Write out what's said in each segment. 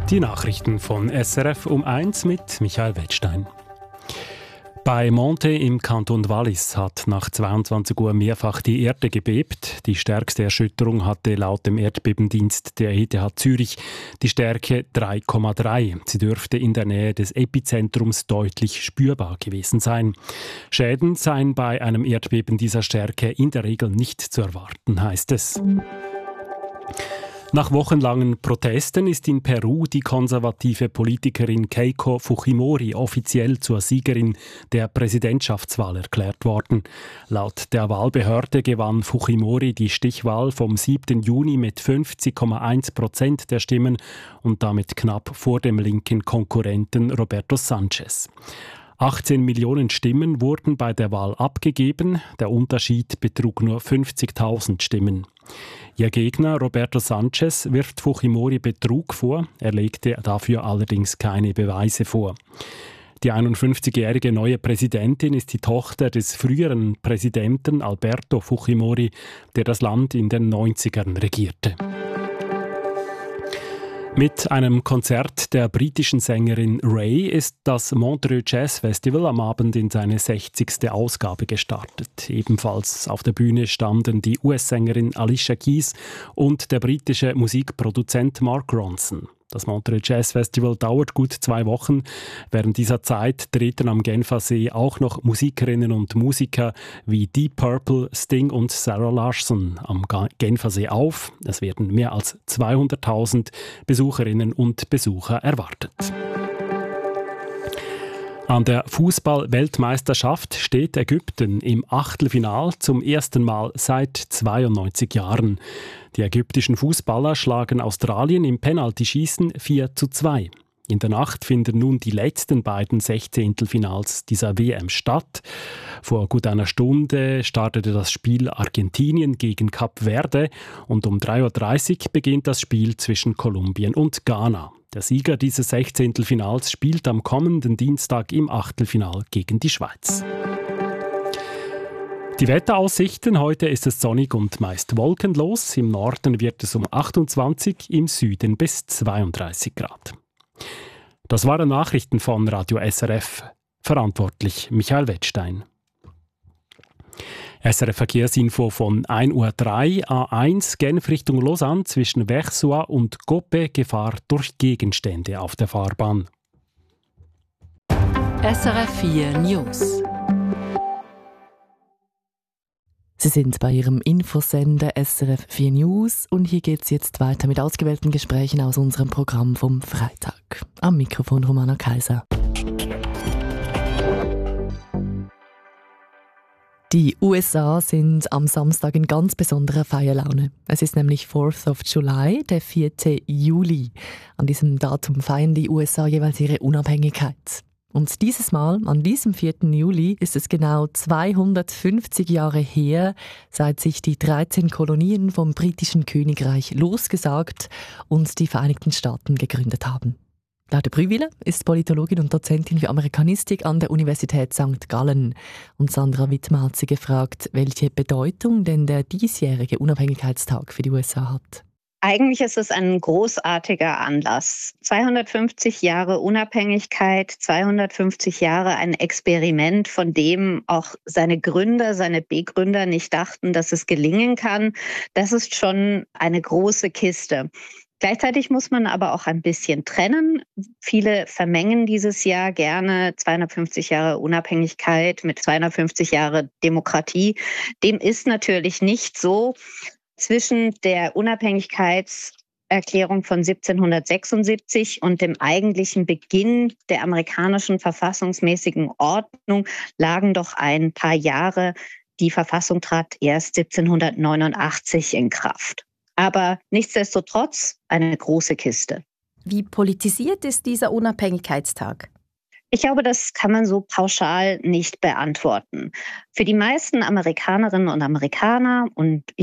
Die Nachrichten von SRF um 1 mit Michael Wettstein. Bei Monte im Kanton Wallis hat nach 22 Uhr mehrfach die Erde gebebt. Die stärkste Erschütterung hatte laut dem Erdbebendienst der ETH Zürich die Stärke 3,3. Sie dürfte in der Nähe des Epizentrums deutlich spürbar gewesen sein. Schäden seien bei einem Erdbeben dieser Stärke in der Regel nicht zu erwarten, heißt es. Nach wochenlangen Protesten ist in Peru die konservative Politikerin Keiko Fujimori offiziell zur Siegerin der Präsidentschaftswahl erklärt worden. Laut der Wahlbehörde gewann Fujimori die Stichwahl vom 7. Juni mit 50,1% der Stimmen und damit knapp vor dem linken Konkurrenten Roberto Sanchez. 18 Millionen Stimmen wurden bei der Wahl abgegeben. Der Unterschied betrug nur 50.000 Stimmen. Ihr Gegner Roberto Sanchez wirft Fujimori Betrug vor. Er legte dafür allerdings keine Beweise vor. Die 51-jährige neue Präsidentin ist die Tochter des früheren Präsidenten Alberto Fujimori, der das Land in den 90ern regierte. Mit einem Konzert der britischen Sängerin Ray ist das Montreux Jazz Festival am Abend in seine 60. Ausgabe gestartet. Ebenfalls auf der Bühne standen die US-Sängerin Alicia Keys und der britische Musikproduzent Mark Ronson. Das Montreux Jazz Festival dauert gut 2 Wochen. Während dieser Zeit treten am Genfersee auch noch Musikerinnen und Musiker wie Deep Purple, Sting und Sarah Larsson am Genfersee auf. Es werden mehr als 200.000 Besucherinnen und Besucher erwartet. An der Fußball-Weltmeisterschaft steht Ägypten im Achtelfinal zum ersten Mal seit 92 Jahren. Die ägyptischen Fußballer schlagen Australien im Penaltyschießen 4:2. In der Nacht finden nun die letzten beiden Sechzehntelfinals dieser WM statt. Vor gut einer Stunde startete das Spiel Argentinien gegen Kap Verde und um 3:30 Uhr beginnt das Spiel zwischen Kolumbien und Ghana. Der Sieger dieses Sechzehntelfinals spielt am kommenden Dienstag im Achtelfinal gegen die Schweiz. Die Wetteraussichten: Heute ist es sonnig und meist wolkenlos. Im Norden wird es um 28, im Süden bis 32 Grad. Das waren Nachrichten von Radio SRF. Verantwortlich Michael Wettstein. SRF Verkehrsinfo von 1:03 Uhr, A1 Genf Richtung Lausanne zwischen Versoix und Coppet, Gefahr durch Gegenstände auf der Fahrbahn. SRF 4 News. Sie sind bei Ihrem Infosender SRF 4 News und hier geht es jetzt weiter mit ausgewählten Gesprächen aus unserem Programm vom Freitag. Am Mikrofon Romana Kaiser. Die USA sind am Samstag in ganz besonderer Feierlaune. Es ist nämlich 4th of July, der 4. Juli. An diesem Datum feiern die USA jeweils ihre Unabhängigkeit. Und dieses Mal, an diesem 4. Juli, ist es genau 250 Jahre her, seit sich die 13 Kolonien vom britischen Königreich losgesagt und die Vereinigten Staaten gegründet haben. Laude Brühwiler ist Politologin und Dozentin für Amerikanistik an der Universität St. Gallen. Und Sandra Wittmer hat sie gefragt, welche Bedeutung denn der diesjährige Unabhängigkeitstag für die USA hat. Eigentlich ist es ein großartiger Anlass. 250 Jahre Unabhängigkeit, 250 Jahre ein Experiment, von dem auch seine Gründer, seine Begründer nicht dachten, dass es gelingen kann. Das ist schon eine große Kiste. Gleichzeitig muss man aber auch ein bisschen trennen. Viele vermengen dieses Jahr gerne 250 Jahre Unabhängigkeit mit 250 Jahre Demokratie. Dem ist natürlich nicht so. Zwischen der Unabhängigkeitserklärung von 1776 und dem eigentlichen Beginn der amerikanischen verfassungsmäßigen Ordnung lagen doch ein paar Jahre. Die Verfassung trat erst 1789 in Kraft. Aber nichtsdestotrotz eine große Kiste. Wie politisiert ist dieser Unabhängigkeitstag? Ich glaube, das kann man so pauschal nicht beantworten. Für die meisten Amerikanerinnen und Amerikaner, und ich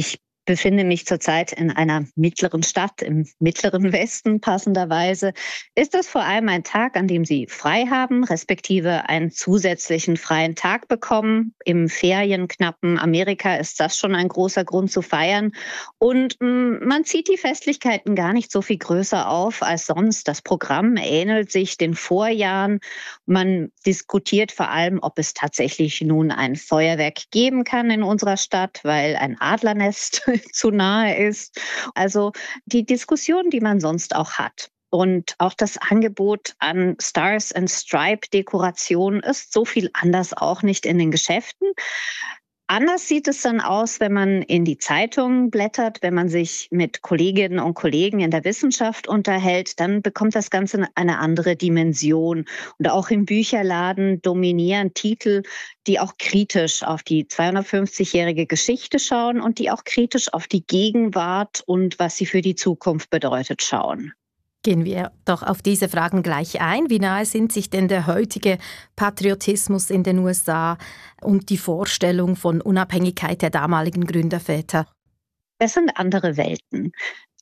befinde mich zurzeit in einer mittleren Stadt im mittleren Westen passenderweise, ist das vor allem ein Tag, an dem Sie frei haben, respektive einen zusätzlichen freien Tag bekommen. Im ferienknappen Amerika ist das schon ein großer Grund zu feiern. Und man zieht die Festlichkeiten gar nicht so viel größer auf als sonst. Das Programm ähnelt sich den Vorjahren. Man diskutiert vor allem, ob es tatsächlich nun ein Feuerwerk geben kann in unserer Stadt, weil ein Adlernest zu nahe ist. Also die Diskussion, die man sonst auch hat. Und auch das Angebot an Stars and Stripe Dekoration ist so viel anders auch nicht in den Geschäften. Anders sieht es dann aus, wenn man in die Zeitungen blättert, wenn man sich mit Kolleginnen und Kollegen in der Wissenschaft unterhält, dann bekommt das Ganze eine andere Dimension. Und auch im Bücherladen dominieren Titel, die auch kritisch auf die 250-jährige Geschichte schauen und die auch kritisch auf die Gegenwart und was sie für die Zukunft bedeutet schauen. Gehen wir doch auf diese Fragen gleich ein. Wie nahe sind sich denn der heutige Patriotismus in den USA und die Vorstellung von Unabhängigkeit der damaligen Gründerväter? Das sind andere Welten.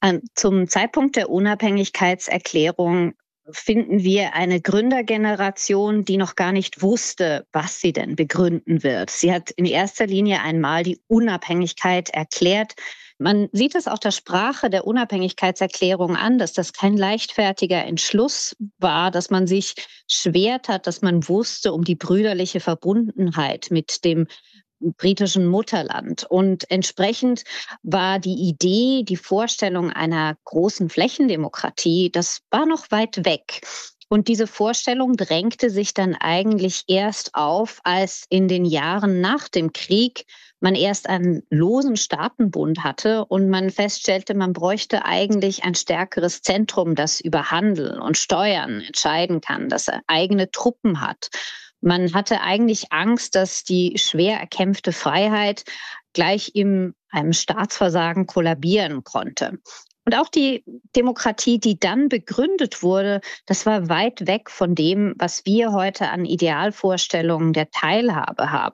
Zum Zeitpunkt der Unabhängigkeitserklärung finden wir eine Gründergeneration, die noch gar nicht wusste, was sie denn begründen wird. Sie hat in erster Linie einmal die Unabhängigkeit erklärt. Man sieht es auch der Sprache der Unabhängigkeitserklärung an, dass das kein leichtfertiger Entschluss war, dass man sich schwer tat, dass man wusste um die brüderliche Verbundenheit mit dem britischen Mutterland. Und entsprechend war die Idee, die Vorstellung einer großen Flächendemokratie, das war noch weit weg. Und diese Vorstellung drängte sich dann eigentlich erst auf, als in den Jahren nach dem Krieg man erst einen losen Staatenbund hatte und man feststellte, man bräuchte eigentlich ein stärkeres Zentrum, das über Handel und Steuern entscheiden kann, das eigene Truppen hat. Man hatte eigentlich Angst, dass die schwer erkämpfte Freiheit gleich in einem Staatsversagen kollabieren konnte. Und auch die Demokratie, die dann begründet wurde, das war weit weg von dem, was wir heute an Idealvorstellungen der Teilhabe haben.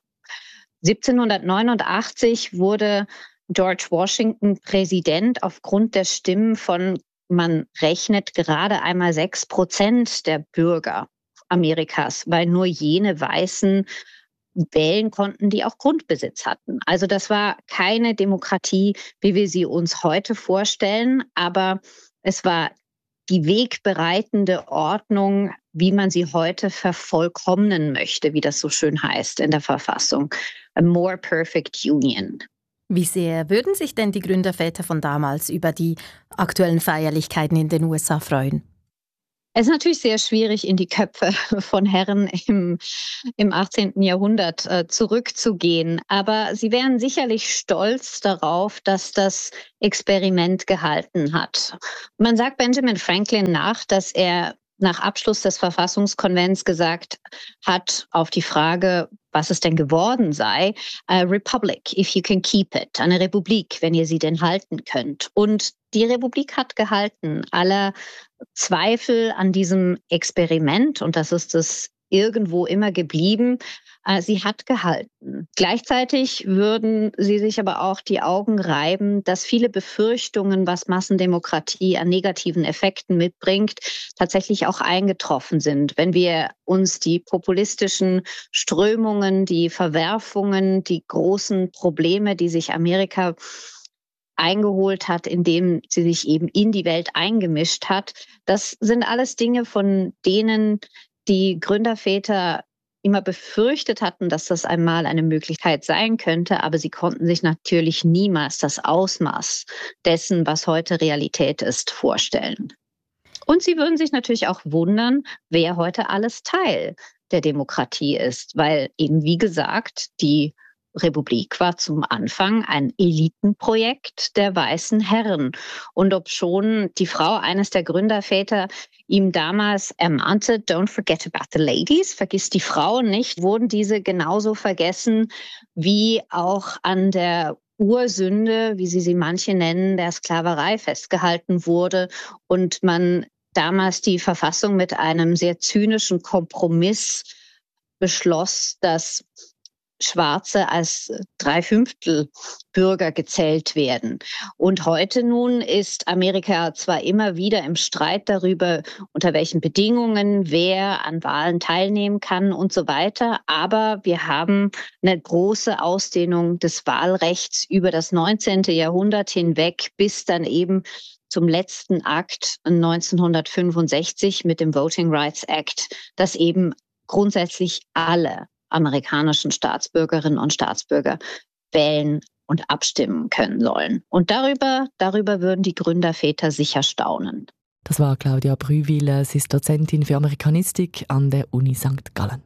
1789 wurde George Washington Präsident aufgrund der Stimmen von, man rechnet gerade einmal 6% der Bürger Amerikas, weil nur jene Weißen wählen konnten, die auch Grundbesitz hatten. Also das war keine Demokratie, wie wir sie uns heute vorstellen, aber es war die wegbereitende Ordnung, wie man sie heute vervollkommnen möchte, wie das so schön heißt in der Verfassung. A more perfect union. Wie sehr würden sich denn die Gründerväter von damals über die aktuellen Feierlichkeiten in den USA freuen? Es ist natürlich sehr schwierig, in die Köpfe von Herren im 18. Jahrhundert zurückzugehen. Aber sie wären sicherlich stolz darauf, dass das Experiment gehalten hat. Man sagt Benjamin Franklin nach, dass er nach Abschluss des Verfassungskonvents gesagt hat auf die Frage, was es denn geworden sei, a republic, if you can keep it, eine Republik, wenn ihr sie denn halten könnt. Und die Republik hat gehalten. Aller Zweifel an diesem Experiment, und das ist es irgendwo immer geblieben, sie hat gehalten. Gleichzeitig würden sie sich aber auch die Augen reiben, dass viele Befürchtungen, was Massendemokratie an negativen Effekten mitbringt, tatsächlich auch eingetroffen sind. Wenn wir uns die populistischen Strömungen, die Verwerfungen, die großen Probleme, die sich Amerika eingeholt hat, indem sie sich eben in die Welt eingemischt hat, das sind alles Dinge, von denen die Gründerväter immer befürchtet hatten, dass das einmal eine Möglichkeit sein könnte, aber sie konnten sich natürlich niemals das Ausmaß dessen, was heute Realität ist, vorstellen. Und sie würden sich natürlich auch wundern, wer heute alles Teil der Demokratie ist, weil eben, wie gesagt, die Republik war zum Anfang ein Elitenprojekt der weißen Herren. Und obschon die Frau eines der Gründerväter ihm damals ermahnte, don't forget about the ladies, vergiss die Frauen nicht, wurden diese genauso vergessen wie auch an der Ursünde, wie sie manche nennen, der Sklaverei festgehalten wurde und man damals die Verfassung mit einem sehr zynischen Kompromiss beschloss, dass Schwarze als 3/5 Bürger gezählt werden. Und heute nun ist Amerika zwar immer wieder im Streit darüber, unter welchen Bedingungen wer an Wahlen teilnehmen kann und so weiter, aber wir haben eine große Ausdehnung des Wahlrechts über das 19. Jahrhundert hinweg bis dann eben zum letzten Akt 1965 mit dem Voting Rights Act, dass eben grundsätzlich alle amerikanischen Staatsbürgerinnen und Staatsbürger wählen und abstimmen können sollen. Und darüber würden die Gründerväter sicher staunen. Das war Claudia Brühwiler. Sie ist Dozentin für Amerikanistik an der Uni St. Gallen.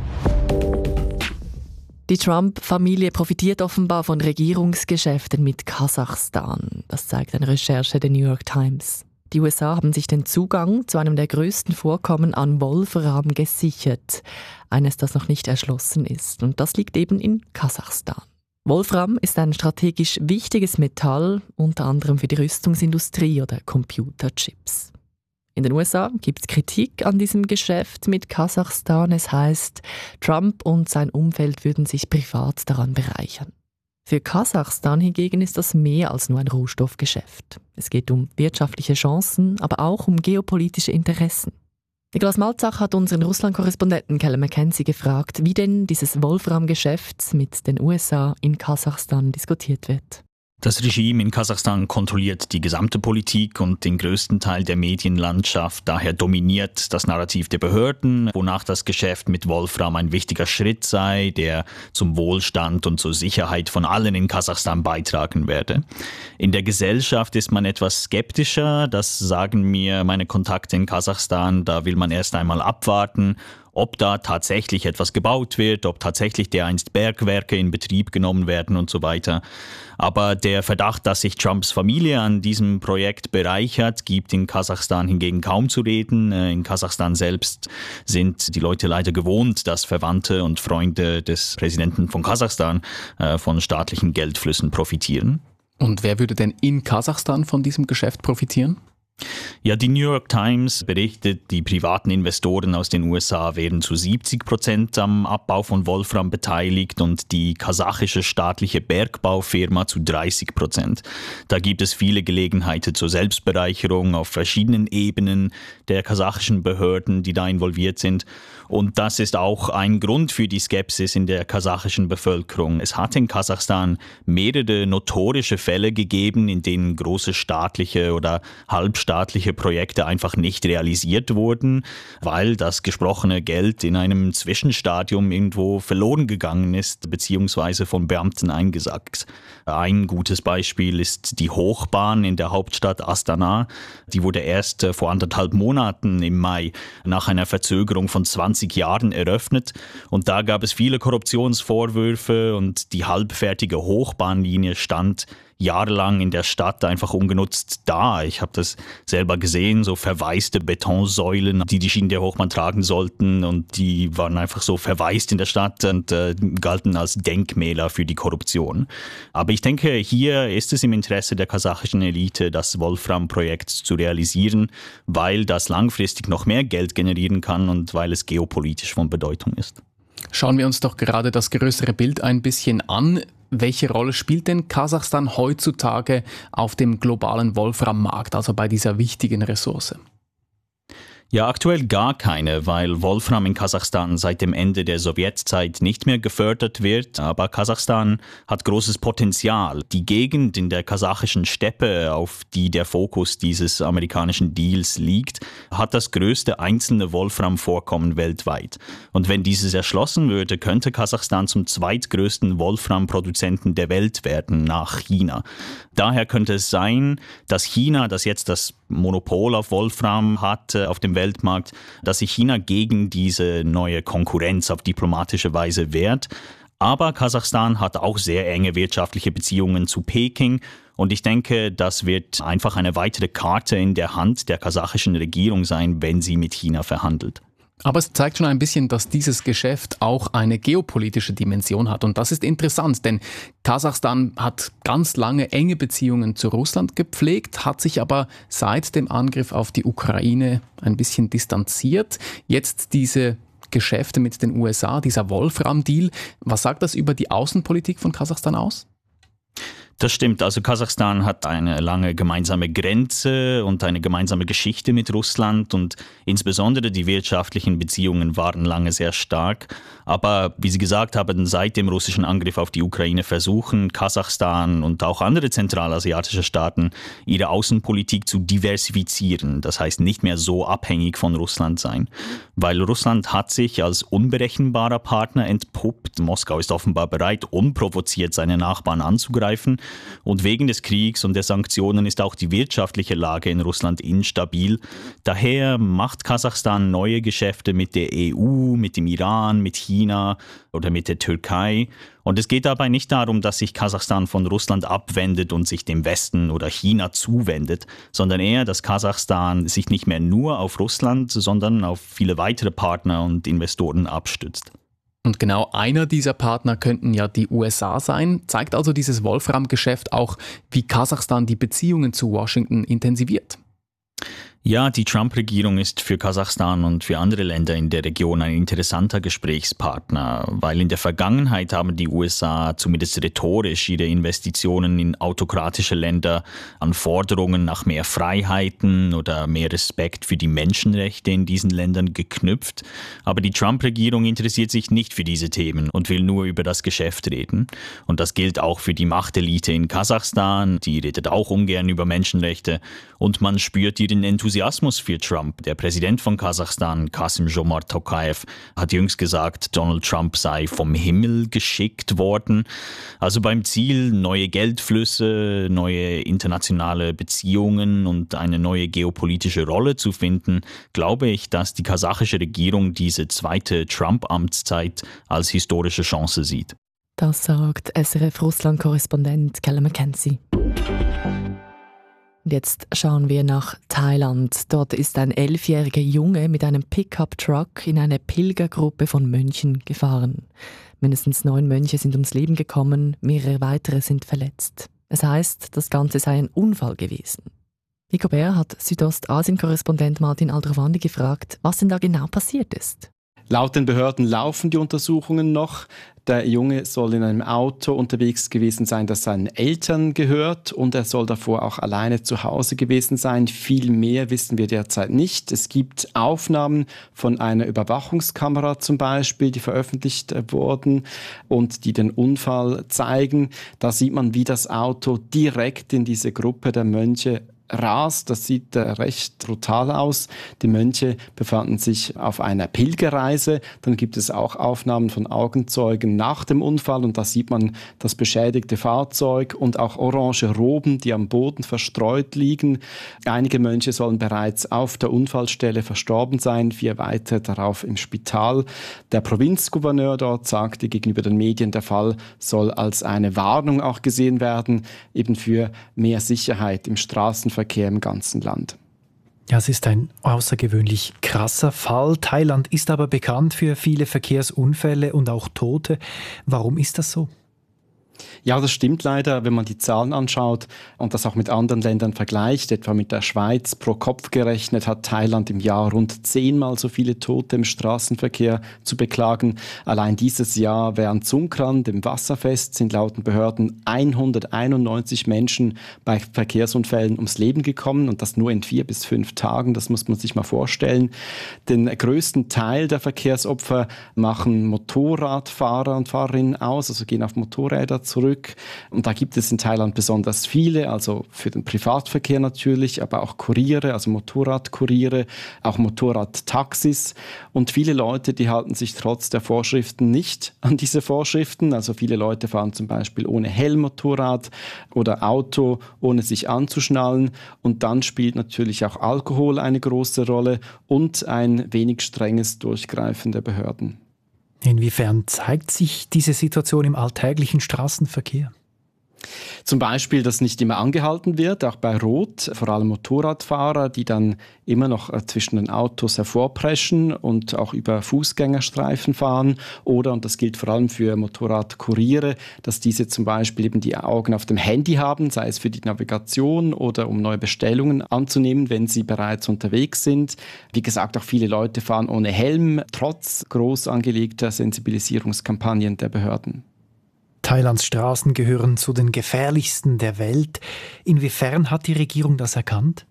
Die Trump-Familie profitiert offenbar von Regierungsgeschäften mit Kasachstan. Das zeigt eine Recherche der New York Times. Die USA haben sich den Zugang zu einem der größten Vorkommen an Wolfram gesichert. Eines, das noch nicht erschlossen ist. Und das liegt eben in Kasachstan. Wolfram ist ein strategisch wichtiges Metall, unter anderem für die Rüstungsindustrie oder Computerchips. In den USA gibt es Kritik an diesem Geschäft mit Kasachstan. Es heisst, Trump und sein Umfeld würden sich privat daran bereichern. Für Kasachstan hingegen ist das mehr als nur ein Rohstoffgeschäft. Es geht um wirtschaftliche Chancen, aber auch um geopolitische Interessen. Niklas Malzach hat unseren Russland-Korrespondenten Kelly McKenzie gefragt, wie denn dieses Wolfram-Geschäft mit den USA in Kasachstan diskutiert wird. Das Regime in Kasachstan kontrolliert die gesamte Politik und den größten Teil der Medienlandschaft. Daher dominiert das Narrativ der Behörden, wonach das Geschäft mit Wolfram ein wichtiger Schritt sei, der zum Wohlstand und zur Sicherheit von allen in Kasachstan beitragen werde. In der Gesellschaft ist man etwas skeptischer, das sagen mir meine Kontakte in Kasachstan. Da will man erst einmal abwarten, ob da tatsächlich etwas gebaut wird, ob tatsächlich dereinst Bergwerke in Betrieb genommen werden und so weiter. Aber der Verdacht, dass sich Trumps Familie an diesem Projekt bereichert, gibt in Kasachstan hingegen kaum zu reden. In Kasachstan selbst sind die Leute leider gewohnt, dass Verwandte und Freunde des Präsidenten von Kasachstan von staatlichen Geldflüssen profitieren. Und wer würde denn in Kasachstan von diesem Geschäft profitieren? Ja, die New York Times berichtet, die privaten Investoren aus den USA wären zu 70% am Abbau von Wolfram beteiligt und die kasachische staatliche Bergbaufirma zu 30%. Da gibt es viele Gelegenheiten zur Selbstbereicherung auf verschiedenen Ebenen der kasachischen Behörden, die da involviert sind. Und das ist auch ein Grund für die Skepsis in der kasachischen Bevölkerung. Es hat in Kasachstan mehrere notorische Fälle gegeben, in denen große staatliche oder halbstaatliche Projekte einfach nicht realisiert wurden, weil das gesprochene Geld in einem Zwischenstadium irgendwo verloren gegangen ist, beziehungsweise von Beamten eingesackt. Ein gutes Beispiel ist die Hochbahn in der Hauptstadt Astana. Die wurde erst vor 1,5 Monaten im Mai nach einer Verzögerung von 20 Jahren eröffnet. Und da gab es viele Korruptionsvorwürfe und die halbfertige Hochbahnlinie stand jahrelang in der Stadt einfach ungenutzt da. Ich habe das selber gesehen, so verwaiste Betonsäulen, die Schienen der Hochbahn tragen sollten, und die waren einfach so verwaist in der Stadt und galten als Denkmäler für die Korruption. Aber ich denke, hier ist es im Interesse der kasachischen Elite, das Wolfram-Projekt zu realisieren, weil das langfristig noch mehr Geld generieren kann und weil es geopolitisch von Bedeutung ist. Schauen wir uns doch gerade das größere Bild ein bisschen an. Welche Rolle spielt denn Kasachstan heutzutage auf dem globalen Wolframmarkt, also bei dieser wichtigen Ressource? Ja, aktuell gar keine, weil Wolfram in Kasachstan seit dem Ende der Sowjetzeit nicht mehr gefördert wird. Aber Kasachstan hat großes Potenzial. Die Gegend in der kasachischen Steppe, auf die der Fokus dieses amerikanischen Deals liegt, hat das größte einzelne Wolfram-Vorkommen weltweit. Und wenn dieses erschlossen würde, könnte Kasachstan zum zweitgrößten Wolfram-Produzenten der Welt werden, nach China. Daher könnte es sein, dass China, das jetzt das Monopol auf Wolfram hat auf dem Weltmarkt, dass sich China gegen diese neue Konkurrenz auf diplomatische Weise wehrt. Aber Kasachstan hat auch sehr enge wirtschaftliche Beziehungen zu Peking. Und ich denke, das wird einfach eine weitere Karte in der Hand der kasachischen Regierung sein, wenn sie mit China verhandelt. Aber es zeigt schon ein bisschen, dass dieses Geschäft auch eine geopolitische Dimension hat. Und das ist interessant, denn Kasachstan hat ganz lange enge Beziehungen zu Russland gepflegt, hat sich aber seit dem Angriff auf die Ukraine ein bisschen distanziert. Jetzt diese Geschäfte mit den USA, dieser Wolfram-Deal. Was sagt das über die Außenpolitik von Kasachstan aus? Das stimmt. Also Kasachstan hat eine lange gemeinsame Grenze und eine gemeinsame Geschichte mit Russland und insbesondere die wirtschaftlichen Beziehungen waren lange sehr stark. Aber wie Sie gesagt haben, seit dem russischen Angriff auf die Ukraine versuchen Kasachstan und auch andere zentralasiatische Staaten ihre Außenpolitik zu diversifizieren. Das heißt nicht mehr so abhängig von Russland sein. Weil Russland hat sich als unberechenbarer Partner entpuppt. Moskau ist offenbar bereit, unprovoziert seine Nachbarn anzugreifen. Und wegen des Kriegs und der Sanktionen ist auch die wirtschaftliche Lage in Russland instabil. Daher macht Kasachstan neue Geschäfte mit der EU, mit dem Iran, mit China oder mit der Türkei. Und es geht dabei nicht darum, dass sich Kasachstan von Russland abwendet und sich dem Westen oder China zuwendet, sondern eher, dass Kasachstan sich nicht mehr nur auf Russland, sondern auf viele weitere Partner und Investoren abstützt. Und genau einer dieser Partner könnten ja die USA sein. Zeigt also dieses Wolfram-Geschäft auch, wie Kasachstan die Beziehungen zu Washington intensiviert? Ja, die Trump-Regierung ist für Kasachstan und für andere Länder in der Region ein interessanter Gesprächspartner, weil in der Vergangenheit haben die USA zumindest rhetorisch ihre Investitionen in autokratische Länder an Forderungen nach mehr Freiheiten oder mehr Respekt für die Menschenrechte in diesen Ländern geknüpft. Aber die Trump-Regierung interessiert sich nicht für diese Themen und will nur über das Geschäft reden. Und das gilt auch für die Machtelite in Kasachstan, die redet auch ungern über Menschenrechte und man spürt ihren Enthusiasmus für Trump. Der Präsident von Kasachstan, Kassym-Jomart Tokayev, hat jüngst gesagt, Donald Trump sei vom Himmel geschickt worden. Also beim Ziel, neue Geldflüsse, neue internationale Beziehungen und eine neue geopolitische Rolle zu finden, glaube ich, dass die kasachische Regierung diese zweite Trump-Amtszeit als historische Chance sieht. Das sagt SRF-Russland-Korrespondent Callum McKenzie. Jetzt schauen wir nach Thailand. Dort ist ein 11-jähriger Junge mit einem Pickup-Truck in eine Pilgergruppe von Mönchen gefahren. Mindestens 9 Mönche sind ums Leben gekommen, mehrere weitere sind verletzt. Es heißt, das Ganze sei ein Unfall gewesen. Nico Bär hat Südostasien-Korrespondent Martin Aldrovandi gefragt, was denn da genau passiert ist. Laut den Behörden laufen die Untersuchungen noch. Der Junge soll in einem Auto unterwegs gewesen sein, das seinen Eltern gehört und er soll davor auch alleine zu Hause gewesen sein. Viel mehr wissen wir derzeit nicht. Es gibt Aufnahmen von einer Überwachungskamera zum Beispiel, die veröffentlicht wurden und die den Unfall zeigen. Da sieht man, wie das Auto direkt in diese Gruppe der Mönche rast. Das sieht recht brutal aus. Die Mönche befanden sich auf einer Pilgerreise. Dann gibt es auch Aufnahmen von Augenzeugen nach dem Unfall und da sieht man das beschädigte Fahrzeug und auch orange Roben, die am Boden verstreut liegen. Einige Mönche sollen bereits auf der Unfallstelle verstorben sein, 4 weitere darauf im Spital. Der Provinzgouverneur dort sagte gegenüber den Medien, der Fall soll als eine Warnung auch gesehen werden, eben für mehr Sicherheit im Straßenverkehr im ganzen Land. Ja, es ist ein außergewöhnlich krasser Fall. Thailand ist aber bekannt für viele Verkehrsunfälle und auch Tote. Warum ist das so? Ja, das stimmt leider, wenn man die Zahlen anschaut und das auch mit anderen Ländern vergleicht, etwa mit der Schweiz. Pro Kopf gerechnet hat Thailand im Jahr rund 10-mal so viele Tote im Straßenverkehr zu beklagen. Allein dieses Jahr während Songkran, dem Wasserfest, sind laut den Behörden 191 Menschen bei Verkehrsunfällen ums Leben gekommen und das nur in 4 bis 5 Tagen. Das muss man sich mal vorstellen. Den größten Teil der Verkehrsopfer machen Motorradfahrer und Fahrerinnen aus, also gehen auf Motorräder zurück. Und da gibt es in Thailand besonders viele, also für den Privatverkehr natürlich, aber auch Kuriere, also Motorradkuriere, auch Motorradtaxis. Und viele Leute, die halten sich trotz der Vorschriften nicht an diese Vorschriften. Also viele Leute fahren zum Beispiel ohne Helm Motorrad oder Auto, ohne sich anzuschnallen. Und dann spielt natürlich auch Alkohol eine große Rolle und ein wenig strenges Durchgreifen der Behörden. Inwiefern zeigt sich diese Situation im alltäglichen Straßenverkehr? Zum Beispiel, dass nicht immer angehalten wird, auch bei Rot, vor allem Motorradfahrer, die dann immer noch zwischen den Autos hervorpreschen und auch über Fußgängerstreifen fahren. Oder, und das gilt vor allem für Motorradkuriere, dass diese zum Beispiel eben die Augen auf dem Handy haben, sei es für die Navigation oder um neue Bestellungen anzunehmen, wenn sie bereits unterwegs sind. Wie gesagt, auch viele Leute fahren ohne Helm, trotz groß angelegter Sensibilisierungskampagnen der Behörden. Thailands Straßen gehören zu den gefährlichsten der Welt. Inwiefern hat die Regierung das erkannt?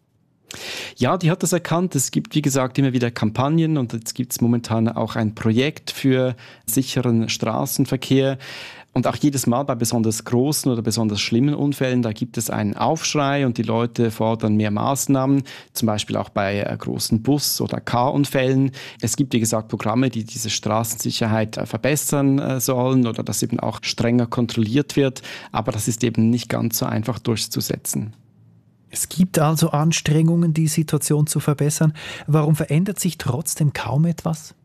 Ja, die hat das erkannt. Es gibt, wie gesagt, immer wieder Kampagnen und jetzt gibt es momentan auch ein Projekt für sicheren Straßenverkehr. Und auch jedes Mal bei besonders großen oder besonders schlimmen Unfällen, da gibt es einen Aufschrei und die Leute fordern mehr Maßnahmen, zum Beispiel auch bei großen Bus- oder Car-Unfällen. Es gibt, wie gesagt, Programme, die diese Straßensicherheit verbessern sollen oder dass eben auch strenger kontrolliert wird, aber das ist eben nicht ganz so einfach durchzusetzen. Es gibt also Anstrengungen, die Situation zu verbessern. Warum verändert sich trotzdem kaum etwas?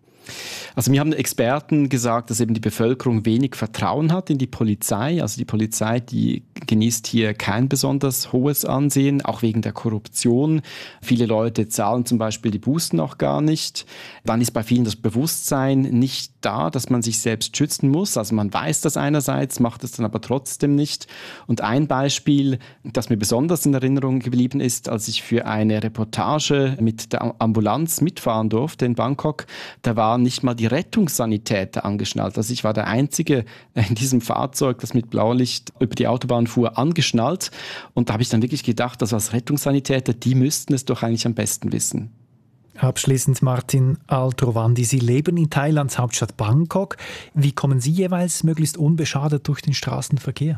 Also mir haben Experten gesagt, dass eben die Bevölkerung wenig Vertrauen hat in die Polizei. Also die Polizei, die genießt hier kein besonders hohes Ansehen, auch wegen der Korruption. Viele Leute zahlen zum Beispiel die Bußen auch gar nicht. Dann ist bei vielen das Bewusstsein nicht da, dass man sich selbst schützen muss. Also man weiß das einerseits, macht es dann aber trotzdem nicht. Und ein Beispiel, das mir besonders in Erinnerung geblieben ist, als ich für eine Reportage mit der Ambulanz mitfahren durfte in Bangkok, da waren nicht mal die Rettungssanitäter angeschnallt. Also ich war der Einzige in diesem Fahrzeug, das mit Blaulicht über die Autobahn fuhr, angeschnallt. Und da habe ich dann wirklich gedacht, dass als Rettungssanitäter, die müssten es doch eigentlich am besten wissen. Abschließend Martin Altrovandi, Sie leben in Thailands Hauptstadt Bangkok. Wie kommen Sie jeweils möglichst unbeschadet durch den Straßenverkehr?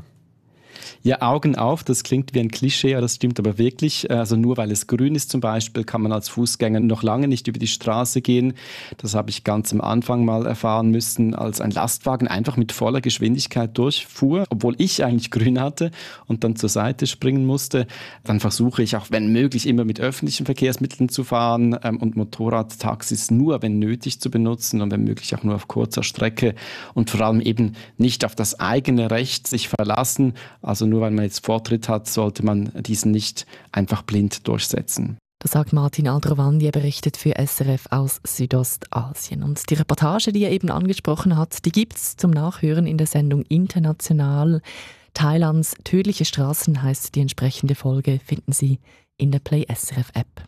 Ja, Augen auf, das klingt wie ein Klischee, das stimmt aber wirklich. Also nur weil es grün ist zum Beispiel, kann man als Fußgänger noch lange nicht über die Straße gehen. Das habe ich ganz am Anfang mal erfahren müssen, als ein Lastwagen einfach mit voller Geschwindigkeit durchfuhr, obwohl ich eigentlich grün hatte und dann zur Seite springen musste. Dann versuche ich auch, wenn möglich, immer mit öffentlichen Verkehrsmitteln zu fahren und Motorradtaxis nur, wenn nötig, zu benutzen und wenn möglich auch nur auf kurzer Strecke und vor allem eben nicht auf das eigene Recht sich verlassen. Also nur weil man jetzt Vortritt hat, sollte man diesen nicht einfach blind durchsetzen. Das sagt Martin Altrovandi, er berichtet für SRF aus Südostasien. Und die Reportage, die er eben angesprochen hat, die gibt es zum Nachhören in der Sendung International. Thailands tödliche Straßen heißt die entsprechende Folge, finden Sie in der Play SRF App.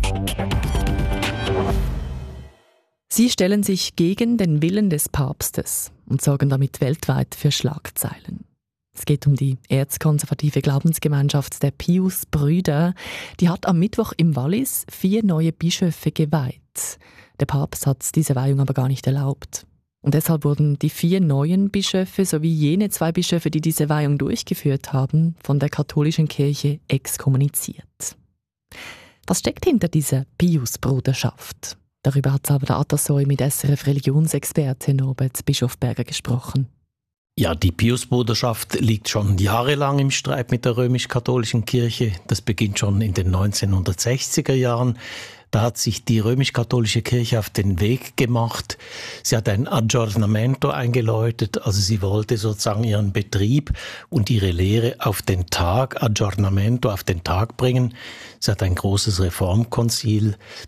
Sie stellen sich gegen den Willen des Papstes und sorgen damit weltweit für Schlagzeilen. Es geht um die erzkonservative Glaubensgemeinschaft der Pius-Brüder. Die hat am Mittwoch im Wallis 4 neue Bischöfe geweiht. Der Papst hat diese Weihung aber gar nicht erlaubt. Und deshalb wurden die 4 neuen Bischöfe sowie jene 2 Bischöfe, die diese Weihung durchgeführt haben, von der katholischen Kirche exkommuniziert. Was steckt hinter dieser Pius-Bruderschaft? Darüber hat Salvador Atassoy mit SRF Religionsexperte Norbert Bischofberger gesprochen. Ja, die Pius-Bruderschaft liegt schon jahrelang im Streit mit der römisch-katholischen Kirche. Das beginnt schon in den 1960er Jahren. Da hat sich die römisch-katholische Kirche auf den Weg gemacht. Sie hat ein Aggiornamento eingeläutet, also sie wollte sozusagen ihren Betrieb und ihre Lehre auf den Tag, Aggiornamento, auf den Tag bringen. Sie hat ein großes Reformkonzil